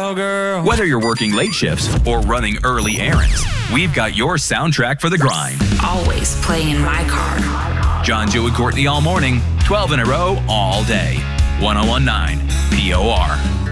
cowgirl. Whether you're working late shifts or running early errands, we've got your soundtrack for the grind. Always playing my car. John, Joe, and Courtney all morning, 12 in a row, all day. 101.9 POR.